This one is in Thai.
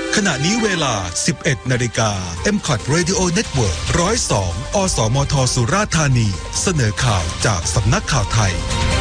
ขณะนี้เวลา 11 นาฬิกา MCOT Radio Network 102 อสมทสุราษฎร์ธานีเสนอข่าวจากสำนักข่าวไทย